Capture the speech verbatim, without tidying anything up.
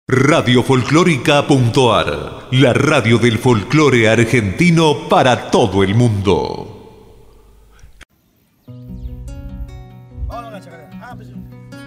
Radio Folclórica.ar, la radio del folclore argentino para todo el mundo.